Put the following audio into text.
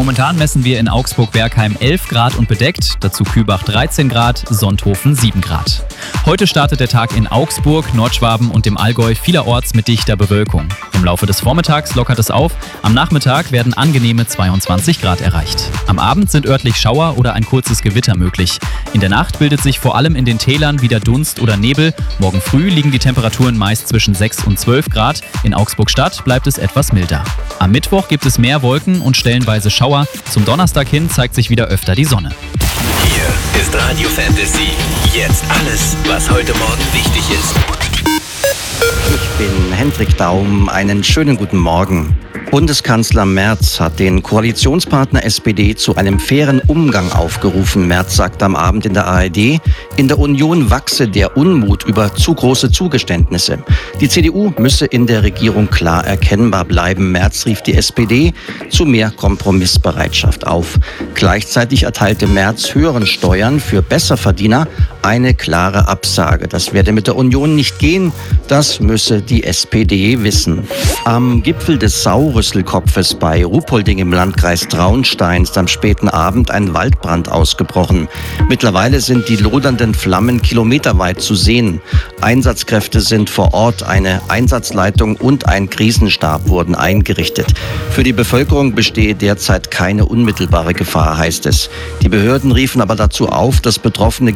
Momentan messen wir in Augsburg-Bergheim 11 Grad und bedeckt, dazu Kübach 13 Grad, Sonthofen 7 Grad. Heute startet der Tag in Augsburg, Nordschwaben und dem Allgäu vielerorts mit dichter Bewölkung. Im Laufe des Vormittags lockert es auf, am Nachmittag werden angenehme 22 Grad erreicht. Am Abend sind örtlich Schauer oder ein kurzes Gewitter möglich. In der Nacht bildet sich vor allem in den Tälern wieder Dunst oder Nebel. Morgen früh liegen die Temperaturen meist zwischen 6 und 12 Grad. In Augsburg-Stadt bleibt es etwas milder. Am Mittwoch gibt es mehr Wolken und stellenweise Schauer. Zum Donnerstag hin zeigt sich wieder öfter die Sonne. Hier ist Radio Fantasy. Jetzt alles, was heute Morgen wichtig ist. Ich bin Hendrik Daum. Einen schönen guten Morgen. Bundeskanzler Merz hat den Koalitionspartner SPD zu einem fairen Umgang aufgerufen. Merz sagte am Abend in der ARD, in der Union wachse der Unmut über zu große Zugeständnisse. Die CDU müsse in der Regierung klar erkennbar bleiben. Merz rief die SPD zu mehr Kompromissbereitschaft auf. Gleichzeitig erteilte Merz höheren Steuern für Besserverdiener eine klare Absage. Das werde mit der Union nicht gehen, das müsse die SPD wissen. Am Gipfel des Sauerrüsselkopfes bei Ruhpolding im Landkreis Traunstein ist am späten Abend ein Waldbrand ausgebrochen. Mittlerweile sind die lodernden Flammen kilometerweit zu sehen. Einsatzkräfte sind vor Ort, eine Einsatzleitung und ein Krisenstab wurden eingerichtet. Für die Bevölkerung bestehe derzeit keine unmittelbare Gefahr, heißt es. Die Behörden riefen aber dazu auf, das betroffene